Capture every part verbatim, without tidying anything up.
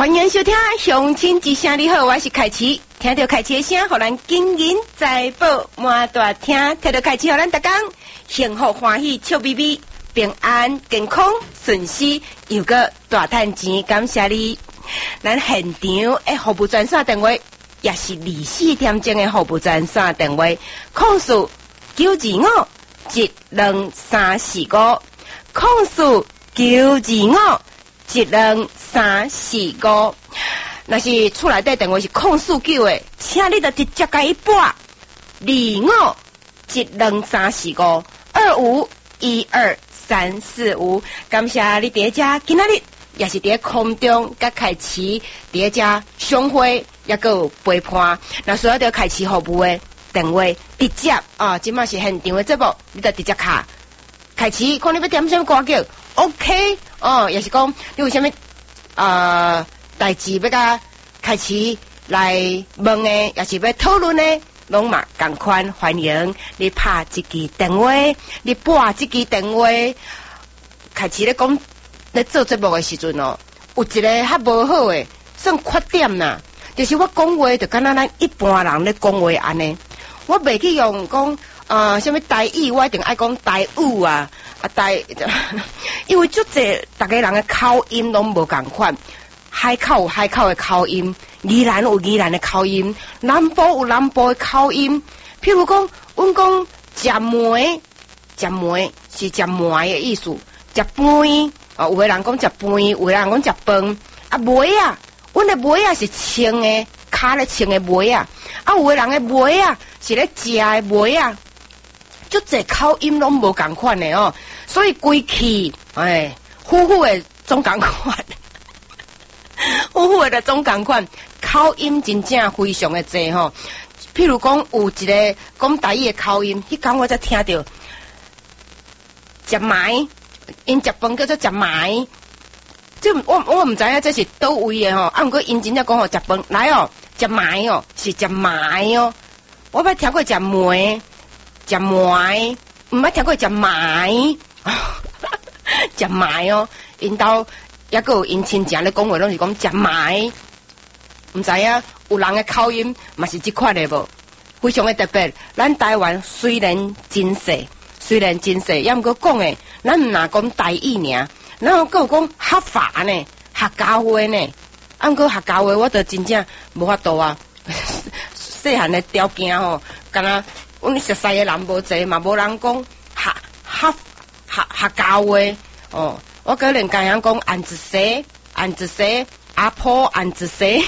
欢迎收听乡亲之声，你好，我是凯琪。听到凯琪的声，互咱金银财宝满大厅。听到凯琪，互咱大家幸福欢喜笑眯眯，平安健康顺遂，有个大赚钱。感谢你。咱现场的服务专线电话，也是二四点钟的服务专线电话，控诉九二五一两三四五，控诉九二五一两三四五。若是厝内底电话是控诉九的，请你就直接甲伊拨二五一两三四五二五一二三四五。感谢你伫遮今仔日也是伫空中甲开始伫遮相会，也个有陪伴。若需要着开始服务的电话直接啊，即马是现场的节目，你就直接卡开始，看你要点什么歌叫 OK 哦，也是讲你有啥物呃代志要甲开始来问的，也是要讨论的，拢嘛共款欢迎你拍一支电话，你拨一支电话。开始咧讲咧做节目的时阵哦，有一个较无好的算缺点啦，就是我讲话就敢若咱一般人咧讲话安尼，我袂去用讲呃什么台语，我一定爱讲台语啊啊台，因为足济逐个人的口音拢无共款。海口有海口的口音，宜兰有宜兰的口音，南部有南部的口音。譬如讲，阮讲食糜，食糜是食糜的意思，食饭啊，有的人讲食饭，有的人讲食饭。啊糜啊，阮的糜啊是穿的，骹咧穿的糜啊，啊有的人的糜啊是咧食的糜啊，足济口音拢无共款的哦，所以规气哎，呼呼的总共款。呼呼的总共款，口音真正非常的济吼。譬如讲有一个讲台语的口音，迄讲我才听到食糜，因食饭叫做食糜，这我我唔知影这是倒位的吼。啊，毋过因真正讲吼食饭来哦，食糜哦是食糜哦，我捌听过食糜，食糜，毋捌听过食糜，食糜哦，因兜。也个有因亲情咧讲话，拢是讲食糜，毋知影有人嘅口音嘛是即款的无，非常的特别。咱台湾虽然真细，虽然真细，也毋过讲诶，咱毋若讲台语尔，然后佫有讲客话呢，客家话呢，啊毋过客家话我着真正无法度啊，细汉的条件吼，敢若阮熟悉的人无济，嘛无人讲客客客客家话哦。我个人敢样讲安子西，安子西，阿婆安子西，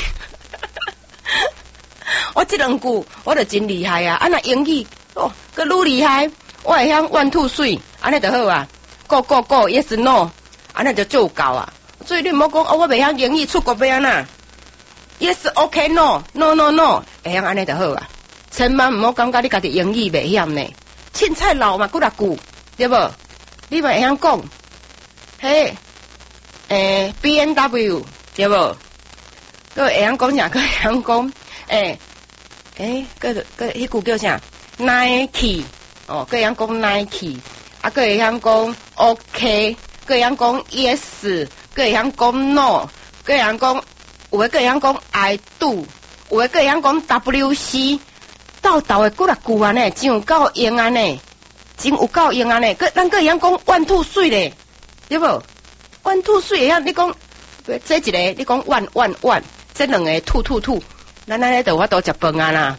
我这两句我就真厉害啊！啊那英语哦，个愈厉害，我会晓 one two three， 安尼就好啊。Go go go yes no， 安尼就足够啊。所以你唔好讲哦，我袂晓英语出国要安那 ？Yes OK no no no no， 会晓安尼就好啊。千万唔好感觉你家己英语袂晓呢。凊彩老嘛，几若句对无？你嘛会晓讲。嘿，诶 ，B M W 对无？个会晓讲啥？个会晓讲诶诶，个个迄句叫啥 ？Nike 哦，个会晓讲 Nike， 啊，个会晓讲 OK， 个会晓讲 Yes， 个会晓讲 No， 个会晓讲有诶，个会晓讲 I do， 有诶，个会晓讲 W C， 斗斗诶，几若句安尼，真有够用安尼，真有够用安尼，个咱个会晓讲 one two three 咧。对无？one two three啊！你讲这一个，你讲 one one one， 这两个 two two two， 咱安尼就我都食饭啊啦。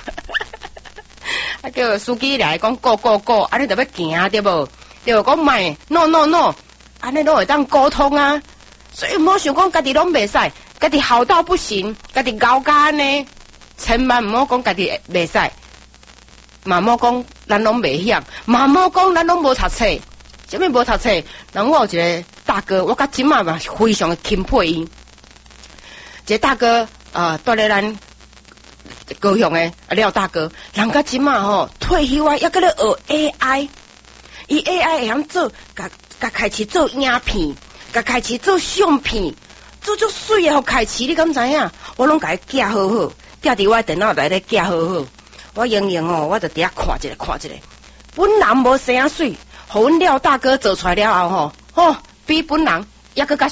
啊叫司机来讲 go go go， 安尼就要行对无？对无？讲卖 no no no， 安尼拢会当沟通啊。所以唔好想讲家己拢袂使，家己好到不行，家己高干呢，千万唔好讲家己袂使，嘛唔好讲咱拢袂晓，嘛唔好讲咱拢无读册。啥物无读册？人我有一个大哥，我甲即马嘛非常的钦佩伊。这大哥呃，住咧咱高雄的廖大哥，人甲即马吼退休啊，还搁咧学 A I， 伊 A I 会晓做，甲甲开始做影片，甲开始做相片，做足水的，互开始你敢知影？我拢甲伊寄好好，寄伫我电脑内咧寄好好。我用用哦，我就伫遐看一个看一个，本人无生啊水。互阮廖大哥做出来了后吼，吼比本人抑搁较水，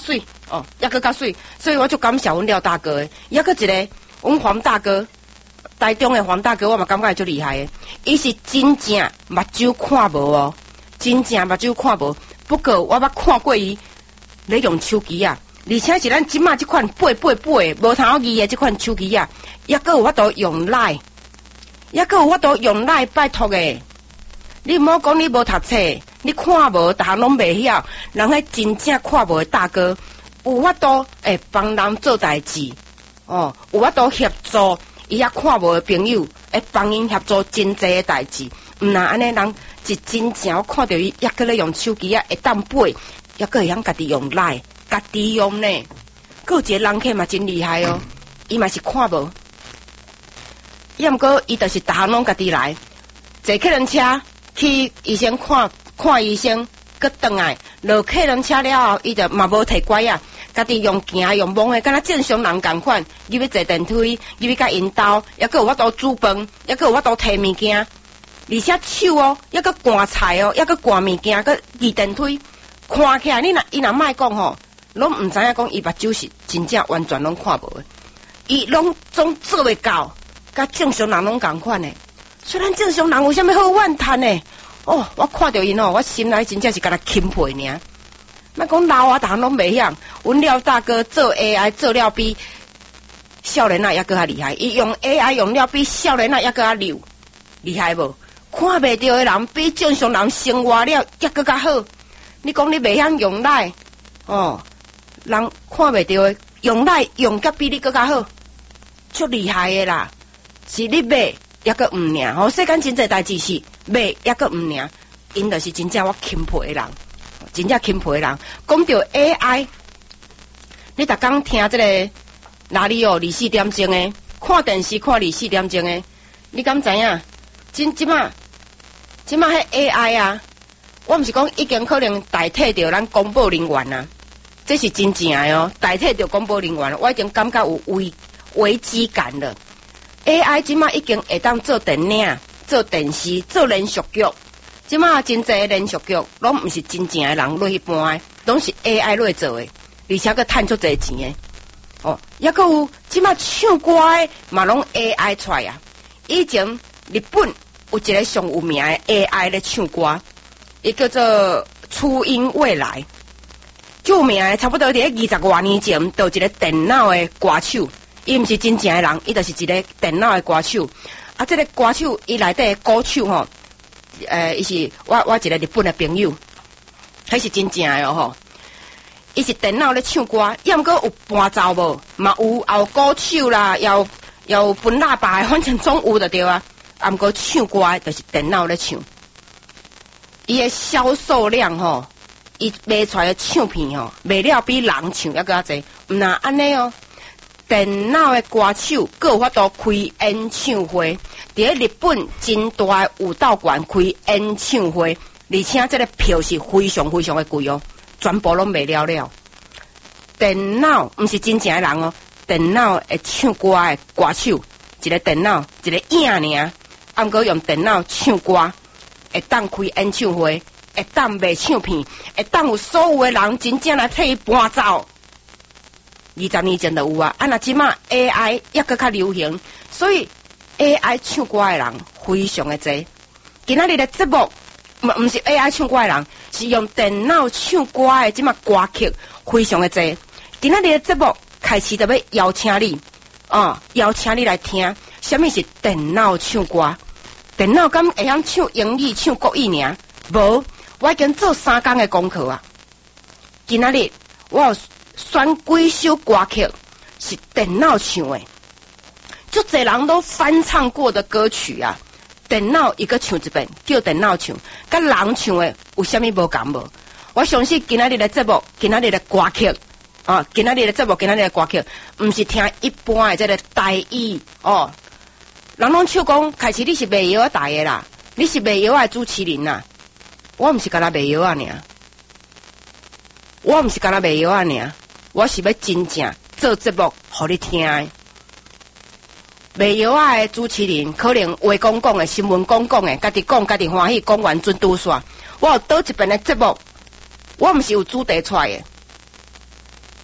哦，抑个较水，所以我就感谢阮廖大哥诶，抑个一个阮黄大哥，台中诶黄大哥，我嘛感觉足厉害诶，伊是真正目睭看无哦，真正目睭看无，不过我捌看过伊咧用手机啊，而且是咱即马即款八八八诶无头二诶即款手机啊，抑个有法度用赖，抑个有法度用赖，拜托诶，你毋好讲你无读册，你看无，逐项拢袂晓，人迄真正看无诶大哥。有法度会帮人做代志，哦，有法度协助伊遐看无的朋友，会帮因协助真济的代志。毋然安尼人是真正我看到伊抑个咧用手机啊，会当背，抑个会晓家己用赖，家己用呢。佫有一个人客嘛真厉害哦，伊嘛是看无，抑毋过伊就是逐项拢家己来，坐客人车去医生看看医生。佮转来落客人车了后，伊就嘛无摕拐啊，家己用行用摸诶，敢若正常人共款，入去坐电梯，入去甲因兜，抑佫有法度煮饭，抑佫有法度摕物件，而且手哦，抑佫赶菜哦，抑佫赶物件，佮移电梯，看起来你若伊若莫讲吼，拢毋知影讲伊目睭是真正完全拢看无诶，伊拢总做袂到，甲正常人拢共款诶，虽然正常人有啥物好怨叹诶。哦，我看到因哦，我心内真正是甲他钦佩尔。莫讲老啊，逐项拢袂晓。阮廖大哥做 A I 做了比少年啊抑搁较厉害，伊用 A I 用了比少年啊抑搁较溜，厉害无？看袂到的人比正常人生活了抑搁较好。你讲你袂晓用赖，哦，人看袂到的用赖用甲比你搁较好，足厉害的啦。是你买抑搁毋尔，吼，世间真济代志是。买抑个毋尔，因就是真正我钦佩的人，真正钦佩的人。讲到 A I， 你逐工听即个哪里哦？二十四点钟诶，看电视看二十四点钟诶，你敢知影？真即马即马迄 A I 啊，我毋是讲已经可能代替着咱公布人员啊，这是真正诶哦，代替着公布人员，我已经感觉有危危机感了。A I 即马已经会当做电影。做电视、做连续剧，即马真济连续剧拢毋是真正诶人落去搬诶，拢是 A I 落去做诶，而且佫趁出济钱诶。哦，抑佫有即马唱歌诶，嘛拢 A I 出来啊。以前日本有一个上有名诶 A I 咧唱歌，伊叫做初音未来，著名诶，差不多伫咧二十多年前，就有一个电脑诶歌手，伊毋是真正诶人，伊就是一个电脑诶歌手。啊，这个歌手伊内底歌手吼，呃，伊是我我一个日本的朋友，迄是真正的哦吼。伊是电脑咧唱歌，抑毋过有伴奏无，嘛有也有歌手啦，又又分喇叭的，反正总有就对啊。啊，毋过唱歌就是电脑咧唱，伊的销售量吼，伊卖出来的唱片吼，卖了比人唱抑个侪。毋那安尼哦。电脑的歌手，佫有法度开演唱会，伫咧日本真大的武道馆开演唱会，而且这个票是非常非常的贵哦，全部拢卖了了。电脑毋是真正的人哦，电脑会唱歌的歌手，一个电脑，一个影尔，啊，毋过用电脑唱歌，会当开演唱会，会当卖唱片，会当有所有的人真正来替伊伴奏。二十年前就有啊，啊那即马 A I 抑搁较流行，所以 A I 唱歌的人非常的多。今仔日的节目，毋毋是 A I 唱歌的人，是用电脑唱歌的即马歌曲非常的多。今仔日的节目开始就要邀请你，哦，邀请你来听，什么是电脑唱歌？电脑敢会晓唱英语、唱国语尔？无，我已经做三工的功课啊。今仔日我有选几首歌曲是电脑唱的，足侪人都翻唱过的歌曲啊。电脑伊个唱一遍，叫电脑唱，甲人唱的有啥物无共无？我相信今仔日的节目，今仔日的歌曲啊，今仔日的节目，今仔日的歌曲，毋是听一般的这个台语哦。人拢唱讲，开始你是卖药台的啦，你是卖药的主持人啦，我毋是干那卖药啊尔，我毋是干那卖药啊尔。我是要真正做节目，互你听的。卖药仔的主持人，可能话讲讲的，新闻讲讲的，家己讲家己欢喜，讲完准拄煞。我有倒一遍的节目，我毋是有主题出来的。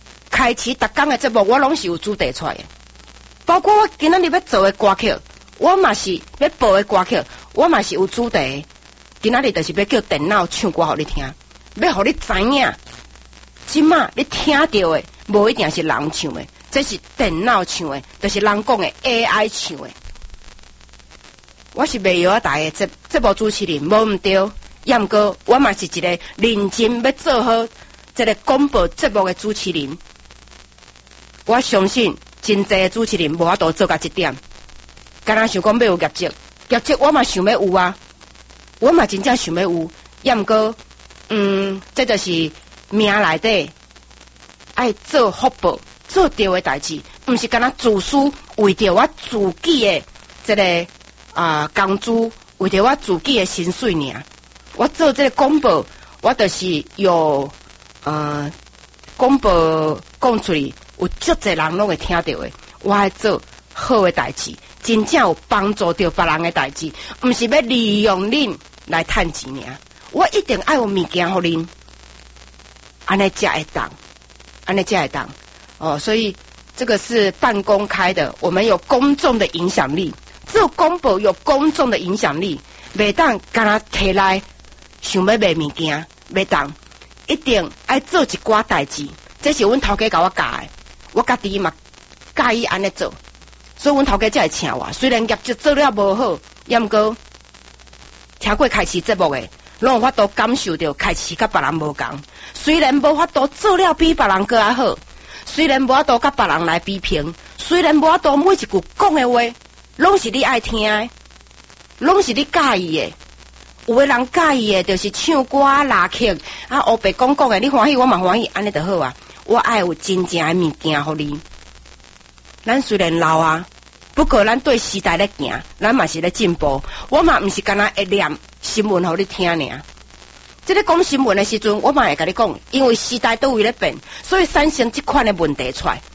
开启逐工的节目，我拢是有主题出来的，包括我今仔日要做的歌曲，我嘛是要播的歌曲，我嘛是有主题的。今仔日就是要叫电脑唱歌互你听，要互你知影，即马你听到的无一定是人唱的，这是电脑唱的，就是人讲的 A I 唱的。我是袂晓大个这这部主持人，无毋对，也毋过我嘛是一个认真要做好这个广播节目的主持人。我相信真侪主持人无法度做到这点，敢若想讲要有业绩，业绩我嘛想要有啊。我嘛真正想要有，也毋过，嗯，这就是命内底爱做福报、做对的代志，毋是敢若自私为着我自己的这个啊工资，为着我自己的薪水尔。我做这个广播，我就是有呃广播讲出去，有足侪人拢会听到的。我爱做好的代志，真正有帮助到别人的代志，毋是要利用恁来趁钱尔。我一定爱有物件互恁，安尼才会当，安尼才会当。哦，所以这个是半公开的，我们有公众的影响力，只有公布有公众的影响力，袂当干那摕来想要卖物件，袂当，一定爱做一寡代志。这是阮头家甲我教的，我家己嘛介意安尼做。所以阮头家才会请我，虽然业绩做了无好，也毋过听过开始节目的，拢有法度感受到开始甲别人无共。虽然无法度做了比别人更加好，虽然无法度甲别人来比拼，虽然无法度每一句讲的话，拢是你爱听的，拢是你介意的。有的人介意的，就是唱歌、拉曲啊，黑白讲讲的，你欢喜我嘛欢喜，安尼就好啊。我爱有真正的物件互你。咱虽然老啊，不过咱对时代咧行，咱嘛是咧进步。我嘛毋是干那会念新闻互你听尔。这个讲新闻的时阵，我嘛会甲你讲，因为时代都为咧变，所以产生这款的问题出来。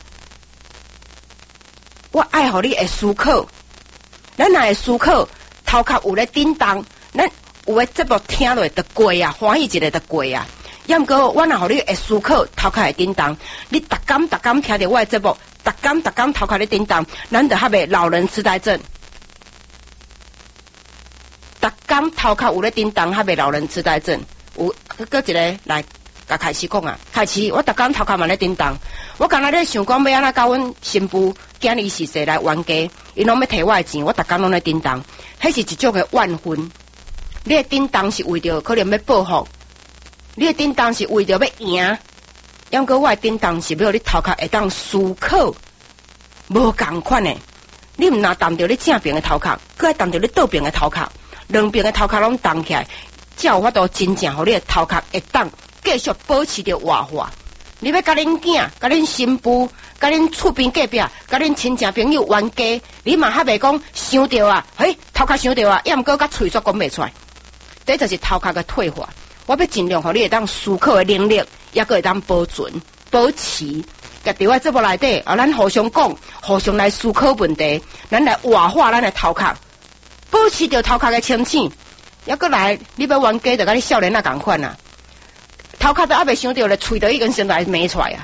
我爱互你会思考，咱若会思考，头壳有咧叮当，咱有诶节目听落就过啊，欢喜一个就过啊。要毋过我若互你会思考，头壳会叮当，你逐工逐工听着我诶节目。逐工逐工头壳咧叮当，咱就较袂老人痴呆症。逐工头壳有咧叮当，较袂老人痴呆症。有搁一个来，甲开始讲啊，开始我逐工头壳嘛咧叮当。我刚才咧想讲要安怎教阮新妇今日是谁来冤家，伊拢要摕我诶钱，我逐工拢咧叮当。迄是一种诶怨愤。你诶叮当是为着可能要报复，你诶叮当是为着要赢。要过我诶叮当是要你头壳会当思考，无共款诶。你毋若动着你正边诶头壳，佮爱动着你倒边诶头壳，两边诶头壳拢动起来，才有法度真正互你诶头壳会当继续保持着活化。你要甲恁囝、甲恁新妇、甲恁厝边隔壁、甲恁亲戚朋友冤家，你嘛还袂讲想着啊？嘿，头壳想着啊，要毋过甲喙煞讲袂出来，这就是头壳诶退化。我要尽量互你会当思考诶能力，也个会当保存、保持。甲伫我节目内底，啊，咱互相讲，互相来思考问题，咱来活化咱诶头壳，保持着头壳诶清醒。也个来，你要冤家，就甲你少年啊共款啊，头壳都还袂想着咧，喙都已经先来骂出来啊，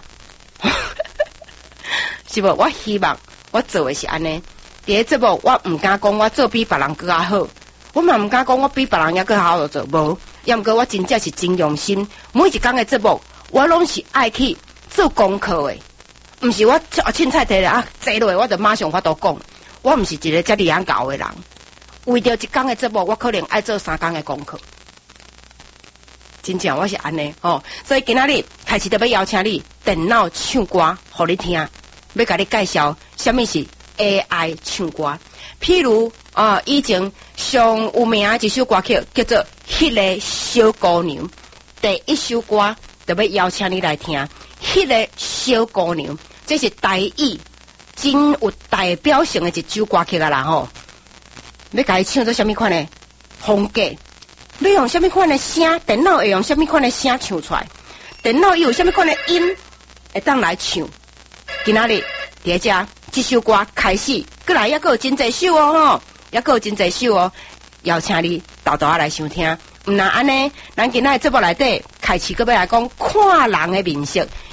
是无？我希望我做诶是安尼。伫个节目，我毋敢讲我做比别人更加好，我嘛毋敢讲我比别人也更好好做，无。要毋过我真正是真用心，每一工的节目，我拢是爱去做功课的，毋是我啊凊彩摕咧啊坐落我就马上法度讲。我毋是一个遮尔样搞的人，为着一工的节目，我可能爱做三工的功课。真正我是安尼哦，所以今仔日开始就要邀请你电脑唱歌，互你听，要甲你介绍什么是 A I 唱歌。譬如啊、呃，以前上有名的一首歌曲叫做《迄个小姑娘》，第一首歌就要邀请你来听。迄个小姑娘，这是台语真有代表性的一首歌曲啊啦吼。要甲伊唱做什么款的风格？要用什么款的声？电脑会用什么款的声唱出来？电脑有什么款的音会当来唱？今仔日伫遮这首歌开始，过来还有真侪首哦吼，还有真侪首哦，邀请你豆豆仔来收听。毋那安尼，咱今仔节目内底开始，搁要来讲看人的面色，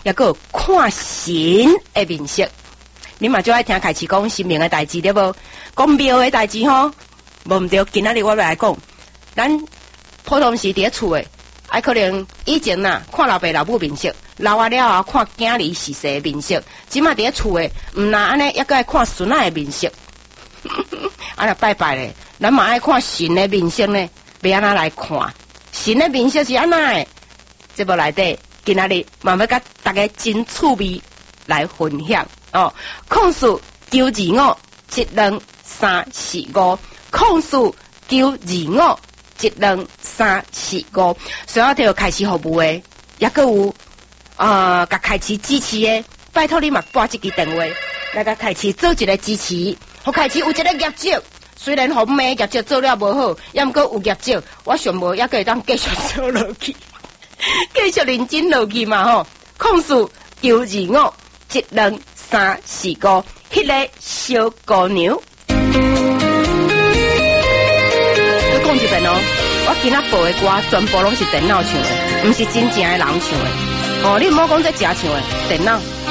也个看神的面色。你嘛就爱听开始讲神明的代志对无？讲庙的代志吼，无毋对。今仔日我要来讲，咱普通时伫厝诶，啊可能以前呐看老爸老母面色，老啊了后看囝儿逝世的面色，即马伫厝诶，毋若安尼，抑个爱看孙仔的面色。啊若拜拜咧，咱嘛爱看神的面色呢，要安怎来看？神的面色是安怎诶？节目内底今仔日慢慢甲大家真趣味来分享哦。控诉九二五一两三四五，控诉九二五一两三四五，所有条开始服务诶，也个有啊，甲开始支持诶，拜托你嘛拨一支电话，来甲开始做一个支持，互开始有一个业绩。虽然红妹业绩做了无好，也毋过有业绩，我想无也可以当继续做落去，继续认真落去嘛吼。控诉九二五一两三四五，迄个小姑娘。我讲一遍哦，我今仔播的歌全部拢是电脑唱的，毋是真正的人唱的。哦，你毋好讲这假唱的，电脑。